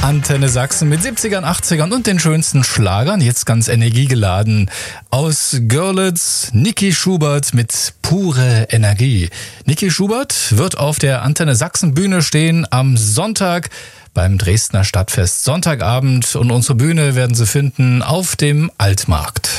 Antenne Sachsen mit 70ern, 80ern und den schönsten Schlagern. Jetzt ganz energiegeladen aus Görlitz. Niki Schubert mit Pure Energie. Niki Schubert wird auf der Antenne Sachsen Bühne stehen am Sonntag beim Dresdner Stadtfest. Sonntagabend, und unsere Bühne werden Sie finden auf dem Altmarkt.